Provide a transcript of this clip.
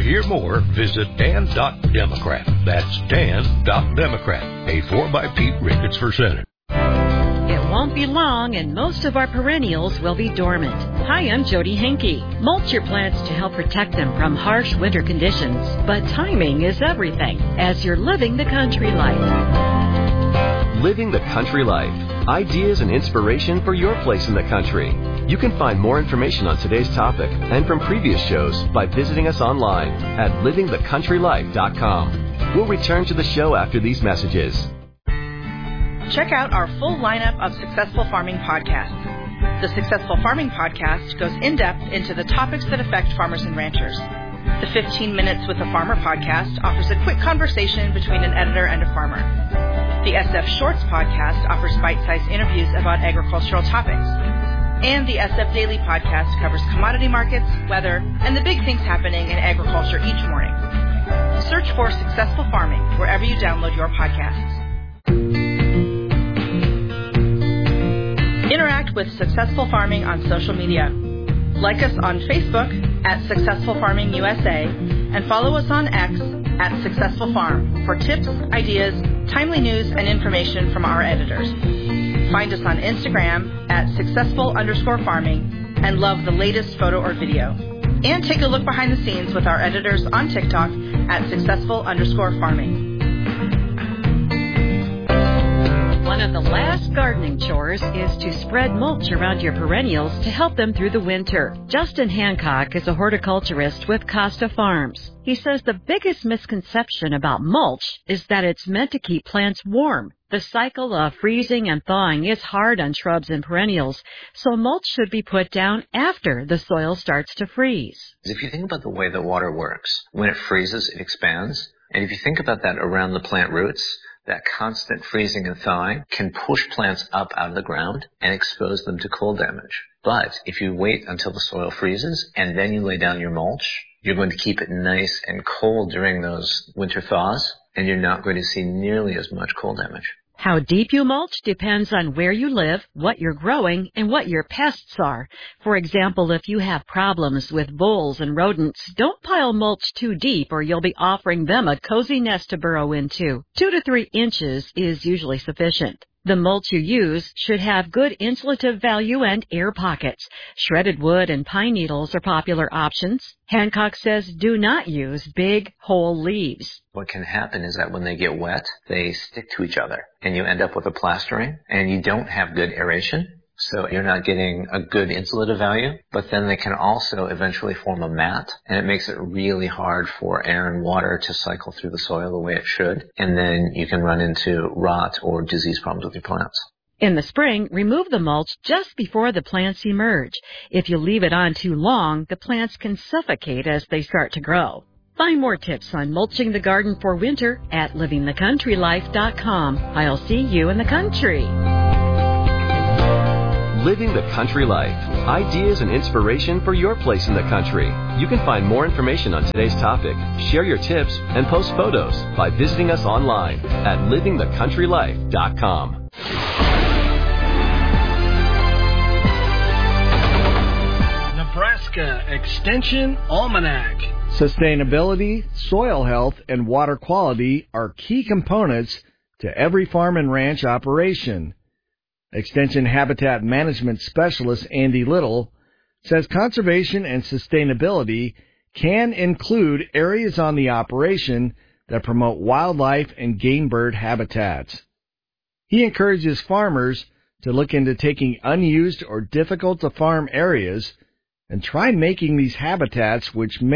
hear more, visit Dan.Democrat. That's Dan.Democrat. Paid for by Pete Ricketts for Senate. It won't be long and most of our perennials will be dormant. Hi, I'm Jody Henke. Mulch your plants to help protect them from harsh winter conditions. But timing is everything as you're living the country life. Living the country life. Ideas and inspiration for your place in the country. You can find more information on today's topic and from previous shows by visiting us online at livingthecountrylife.com. We'll return to the show after these messages. Check out our full lineup of Successful Farming podcasts. The Successful Farming podcast goes in-depth into the topics that affect farmers and ranchers. The 15 Minutes with a Farmer podcast offers a quick conversation between an editor and a farmer. The SF Shorts podcast offers bite-sized interviews about agricultural topics. And the SF Daily podcast covers commodity markets, weather, and the big things happening in agriculture each morning. Search for Successful Farming wherever you download your podcasts. Interact with Successful Farming on social media. Like us on Facebook at Successful Farming USA and follow us on X at Successful Farm for tips, ideas, timely news, and information from our editors. Find us on Instagram at successful_farming and love the latest photo or video. And take a look behind the scenes with our editors on TikTok at successful_farming. One of the last gardening chores is to spread mulch around your perennials to help them through the winter. Justin Hancock is a horticulturist with Costa Farms. He says the biggest misconception about mulch is that it's meant to keep plants warm. The cycle of freezing and thawing is hard on shrubs and perennials, so mulch should be put down after the soil starts to freeze. If you think about the way that water works, when it freezes, it expands. And if you think about that around the plant roots, that constant freezing and thawing can push plants up out of the ground and expose them to cold damage. But if you wait until the soil freezes and then you lay down your mulch, you're going to keep it nice and cold during those winter thaws, and you're not going to see nearly as much cold damage. How deep you mulch depends on where you live, what you're growing, and what your pests are. For example, if you have problems with voles and rodents, don't pile mulch too deep or you'll be offering them a cozy nest to burrow into. 2 to 3 inches is usually sufficient. The mulch you use should have good insulative value and air pockets. Shredded wood and pine needles are popular options. Hancock says do not use big, whole leaves. What can happen is that when they get wet, they stick to each other, and you end up with a plastering, and you don't have good aeration. So you're not getting a good insulative value, but then they can also eventually form a mat, and it makes it really hard for air and water to cycle through the soil the way it should, and then you can run into rot or disease problems with your plants. In the spring, remove the mulch just before the plants emerge. If you leave it on too long, the plants can suffocate as they start to grow. Find more tips on mulching the garden for winter at livingthecountrylife.com. I'll see you in the country. Living the country life. Ideas and inspiration for your place in the country. You can find more information on today's topic, share your tips, and post photos by visiting us online at livingthecountrylife.com. Nebraska Extension Almanac. Sustainability, soil health, and water quality are key components to every farm and ranch operation. Extension Habitat Management Specialist Andy Little says conservation and sustainability can include areas on the operation that promote wildlife and game bird habitats. He encourages farmers to look into taking unused or difficult to farm areas and try making these habitats which may